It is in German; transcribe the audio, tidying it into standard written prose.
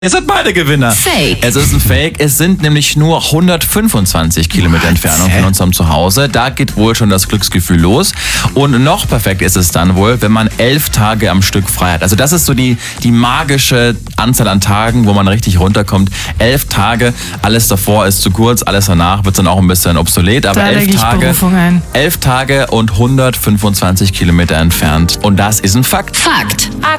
Ihr seid beide Gewinner. Fake. Es ist ein Fake. Es sind nämlich nur 125 Kilometer Entfernung von unserem Zuhause. Da geht wohl schon das Glücksgefühl los. Und noch perfekt ist es dann wohl, wenn man 11 Tage am Stück frei hat. Also das ist so die magische Anzahl an Tagen, wo man richtig runterkommt. 11 Tage, alles davor ist zu kurz, alles danach wird dann auch ein bisschen obsolet. Aber Da lege ich Berufung ein. 11 Tage und 125 Kilometer entfernt. Und das ist ein Fakt. Fakt.